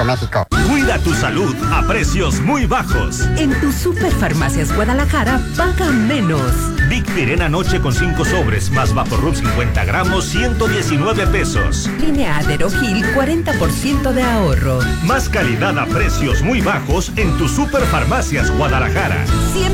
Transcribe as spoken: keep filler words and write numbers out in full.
México. Cuida tu salud a precios muy bajos. En tu Superfarmacias Guadalajara, paga menos. Big Pirena Noche con cinco sobres más Vaporub cincuenta gramos, ciento diecinueve pesos. Línea Aderogil, cuarenta por ciento de ahorro. Más calidad a precios muy bajos en tu Superfarmacias Guadalajara.